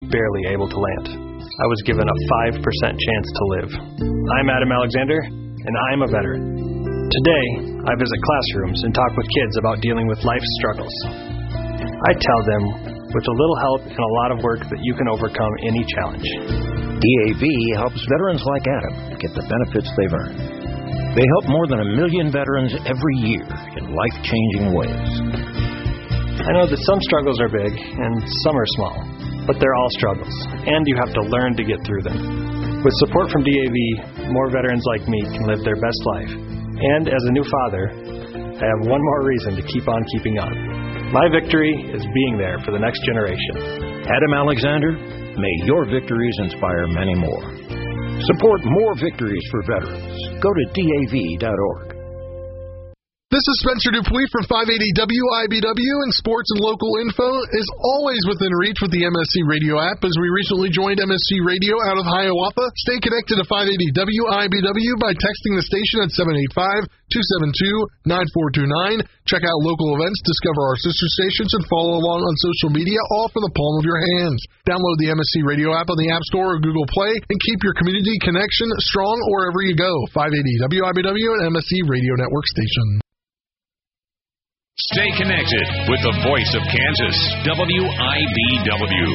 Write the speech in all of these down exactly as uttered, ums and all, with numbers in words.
barely able to land. I was given a five percent chance to live. I'm Adam Alexander, and I'm a veteran. Today, I visit classrooms and talk with kids about dealing with life's struggles. I tell them, with a little help and a lot of work, that you can overcome any challenge. D A V helps veterans like Adam get the benefits they've earned. They help more than a million veterans every year in life-changing ways. I know that some struggles are big and some are small, but they're all struggles, and you have to learn to get through them. With support from D A V, more veterans like me can live their best life. And as a new father, I have one more reason to keep on keeping on. My victory is being there for the next generation. Adam Alexander, may your victories inspire many more. Support more victories for veterans. Go to D A V dot org. This is Spencer Dupuis from five eighty W I B W, and sports and local info is always within reach with the M S C Radio app, as we recently joined M S C Radio out of Hiawatha. Stay connected to five eighty W I B W by texting the station at seven eight five, two seven two, nine four two nine. Check out local events, discover our sister stations, and follow along on social media, all from the palm of your hands. Download the M S C Radio app on the App Store or Google Play, and keep your community connection strong wherever you go. five eighty W I B W and M S C Radio Network station. Stay connected with the voice of Kansas, W I B W.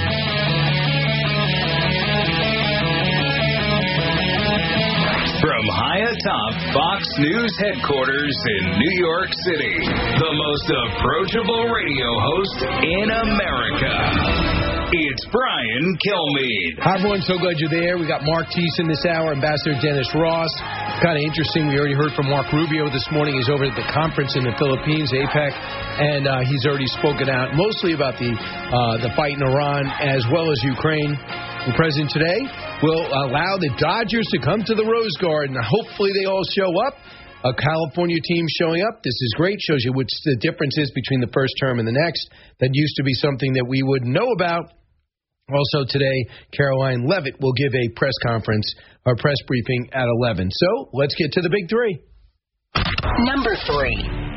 From high atop Fox News headquarters in New York City, the most approachable radio host in America. It's Brian Kilmeade. Hi, everyone. So glad you're there. We got Mark Thiessen this hour, Ambassador Dennis Ross. Kind of interesting. We already heard from Mark Rubio this morning. He's over at the conference in the Philippines, APEC, and uh, he's already spoken out mostly about the uh, the fight in Iran as well as Ukraine. The president today will allow the Dodgers to come to the Rose Garden. Hopefully they all show up. A California team showing up. This is great. Shows you what the difference is between the first term and the next. That used to be something that we would know about. Also today, Caroline Leavitt will give a press conference or press briefing at eleven. So let's get to the big three. Number three.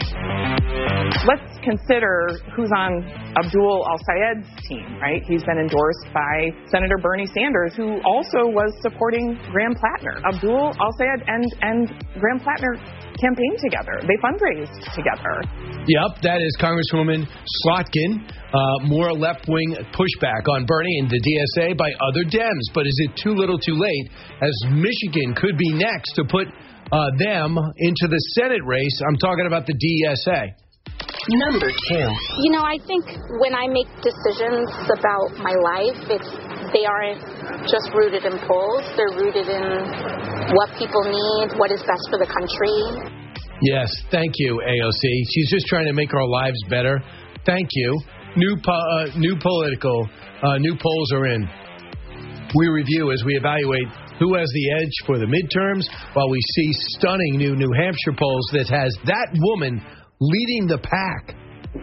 Let's consider who's on Abdul Al-Sayed's team, right? He's been endorsed by Senator Bernie Sanders, who also was supporting Graham Plattner. Abdul Al-Sayed and, and Graham Plattner campaigned together. They fundraised together. Yep, that is Congresswoman Slotkin. Uh, more left-wing pushback on Bernie and the D S A by other Dems. But is it too little too late, as Michigan could be next to put uh, them into the Senate race? I'm talking about the D S A. Number two. You know, I think when I make decisions about my life, it's they aren't just rooted in polls. They're rooted in what people need, what is best for the country. Yes, thank you, A O C. She's just trying to make our lives better. Thank you. New po- uh, new political, uh, new polls are in. We review as we evaluate who has the edge for the midterms, while we see stunning new New Hampshire polls that has that woman leading the pack.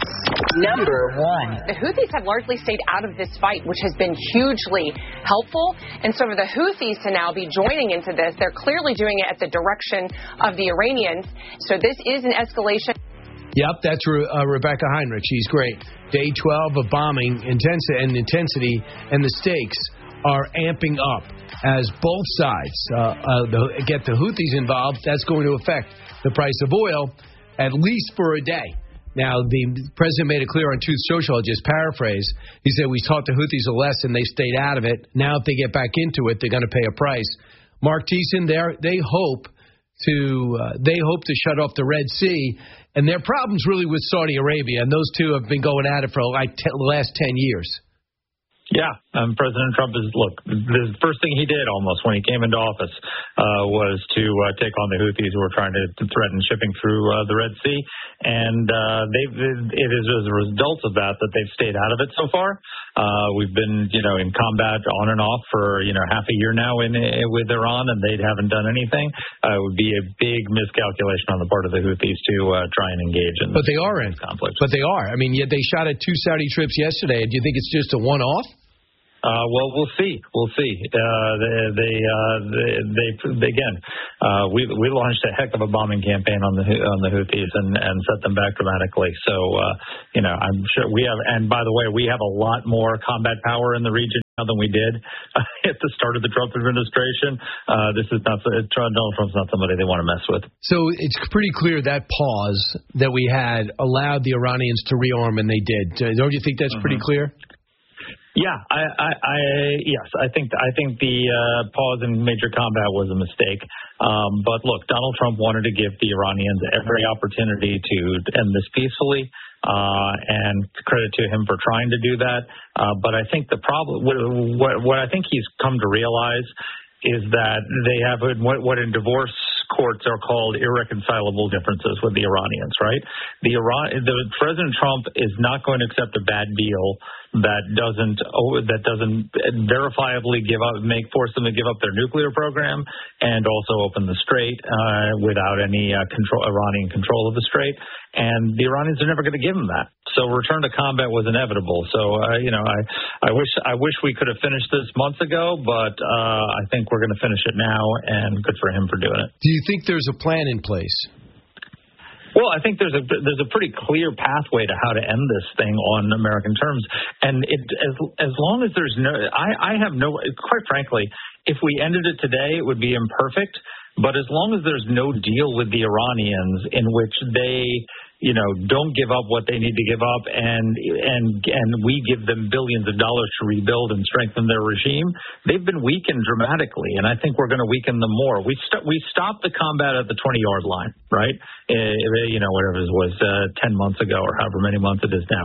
Number one. The Houthis have largely stayed out of this fight, which has been hugely helpful. And so for the Houthis to now be joining into this, they're clearly doing it at the direction of the Iranians. So this is an escalation. Yep, that's Re- uh, Rebecca Heinrich. She's great. Day twelve of bombing intensi- and intensity, and the stakes are amping up as both sides uh, uh, the, get the Houthis involved. That's going to affect the price of oil, at least for a day. Now, the president made it clear on Truth Social, I'll just paraphrase. He said, we taught the Houthis a lesson. They stayed out of it. Now, if they get back into it, they're going to pay a price. Mark Thiessen, they hope to uh, they hope to shut off the Red Sea. And their problem's really with Saudi Arabia. And those two have been going at it for like t- the last ten years. Yeah, um, President Trump is, look, the first thing he did almost when he came into office uh, was to uh, take on the Houthis who were trying to, to threaten shipping through uh, the Red Sea. And uh, they've, it is as a result of that that they've stayed out of it so far. Uh, we've been, you know, in combat on and off for, you know, half a year now in, in, with Iran, and they haven't done anything. Uh, it would be a big miscalculation on the part of the Houthis to uh, try and engage in but this they are in conflict. But they are. I mean, yet they shot at two Saudi troops yesterday. Do you think it's just a one-off? Uh, well, we'll see. We'll see. Uh, they, they, uh, they, they, they again, uh, we we launched a heck of a bombing campaign on the on the Houthis and, and set them back dramatically. So, uh, you know, I'm sure we have. And by the way, we have a lot more combat power in the region now than we did uh, at the start of the Trump administration. Uh, this is not Donald Trump's not somebody they want to mess with. So it's pretty clear that pause that we had allowed the Iranians to rearm, and they did. Don't you think that's mm-hmm. pretty clear? Yeah, I, I, I, yes, I think I think the uh, pause in major combat was a mistake. Um, but look, Donald Trump wanted to give the Iranians every opportunity to end this peacefully, uh, and credit to him for trying to do that. Uh, but I think the problem, what, what I think he's come to realize, is that they have what, what in divorce courts are called irreconcilable differences with the Iranians, right? The Iran, the President Trump is not going to accept a bad deal that doesn't oh, that doesn't verifiably give up, make force them to give up their nuclear program, and also open the Strait uh, without any uh, control, Iranian control of the Strait. And the Iranians are never going to give them that. So return to combat was inevitable. So uh, you know, I I wish I wish we could have finished this months ago, but uh, I think we're going to finish it now, and good for him for doing it. Do you think there's a plan in place? Well, I think there's a there's a pretty clear pathway to how to end this thing on American terms, and it as as long as there's no, I, I have no, quite frankly, if we ended it today, it would be imperfect. But as long as there's no deal with the Iranians in which they, you know, don't give up what they need to give up, and and and we give them billions of dollars to rebuild and strengthen their regime, they've been weakened dramatically, and I think we're going to weaken them more. We st- we stopped the combat at the twenty-yard line, right? Uh, you know, whatever it was uh, ten months ago or however many months it is now,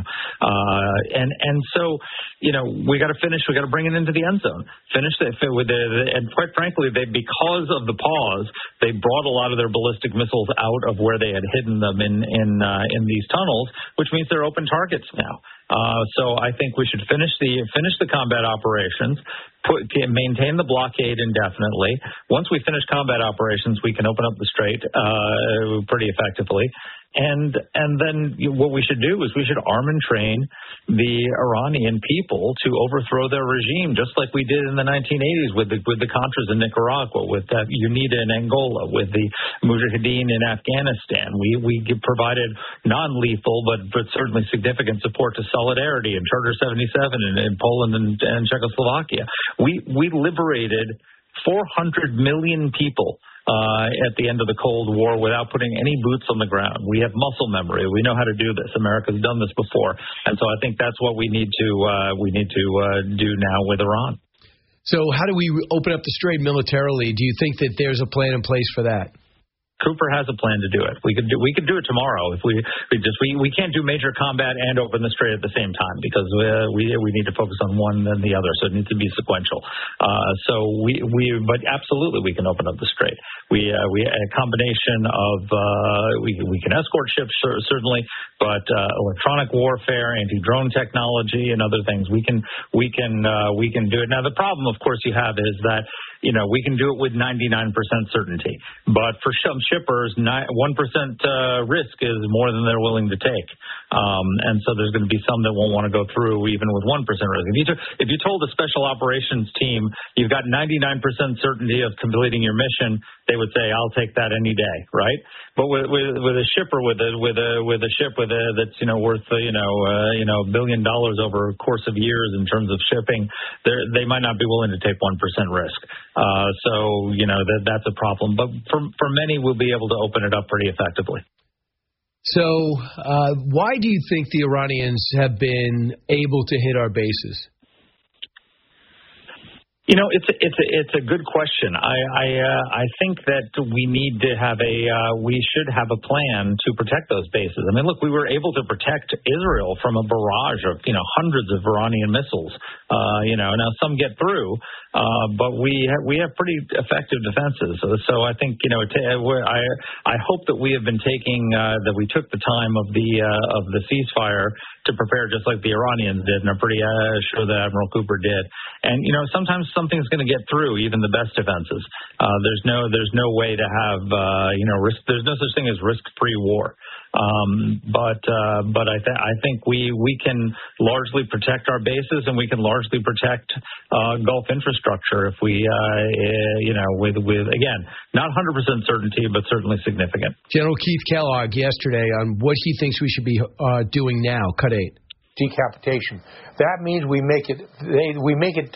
uh, and and so you know we got to finish. We got to bring it into the end zone. Finish it with the, the and quite frankly, they because of the pause, they brought a lot of their ballistic missiles out of where they had hidden them in in. Uh, in these tunnels, which means they're open targets now. Uh, so I think we should finish the finish the combat operations, put, maintain the blockade indefinitely. Once we finish combat operations, we can open up the Strait uh, pretty effectively. And and then what we should do is we should arm and train the Iranian people to overthrow their regime, just like we did in the nineteen eighties with the with the Contras in Nicaragua, with uh, UNITA in Angola, with the Mujahideen in Afghanistan. We we provided non-lethal but but certainly significant support to Solidarity and Charter seventy-seven in, in Poland and, and Czechoslovakia. We we liberated four hundred million people Uh, at the end of the Cold War without putting any boots on the ground. We have muscle memory. We know how to do this. America's done this before. And so I think that's what we need to uh, we need to uh, do now with Iran. So how do we open up the Strait militarily? Do you think that there's a plan in place for that? Cooper has a plan to do it. We could do we could do it tomorrow if we, we just we, we can't do major combat and open the Strait at the same time because uh, we we need to focus on one and the other. So it needs to be sequential. Uh, so we we but absolutely we can open up the Strait. We uh, we a combination of uh, we we can escort ships certainly, but uh, electronic warfare, anti-drone technology, and other things we can we can uh, we can do it. Now the problem, of course, you have is that. You know, we can do it with ninety-nine percent certainty. But for some shippers, one percent uh, risk is more than they're willing to take. Um, and so there's going to be some that won't want to go through even with one percent risk. If you, t- if you told a special operations team you've got ninety-nine percent certainty of completing your mission, they would say, I'll take that any day, right? But with, with, with a shipper, with a with a with a ship with a, that's you know worth uh, you know uh, you know a billion dollars over a course of years in terms of shipping, they might not be willing to take one percent risk. Uh, so you know that that's a problem. But for for many, we'll be able to open it up pretty effectively. So uh, why do you think the Iranians have been able to hit our bases? You know, it's a, it's a, it's a good question. I I, uh, I think that we need to have a uh, we should have a plan to protect those bases. I mean, look, we were able to protect Israel from a barrage of you know hundreds of Iranian missiles. Uh, you know, now some get through, uh, but we ha- we have pretty effective defenses. So, so I think you know t- I I hope that we have been taking uh, that we took the time of the uh, of the ceasefire to prepare just like the Iranians did, and I'm pretty uh, sure that Admiral Cooper did. And you know, sometimes something's going to get through even the best defenses. Uh, there's no there's no way to have uh, you know risk. There's no such thing as risk-free war. Um, but uh, but I, th- I think we, we can largely protect our bases, and we can largely protect uh, Gulf infrastructure if we, uh, you know, with, with again, not one hundred percent certainty, but certainly significant. General Keith Kellogg yesterday on what he thinks we should be uh, doing now. Cut eight. Decapitation. That means we make it they, we make it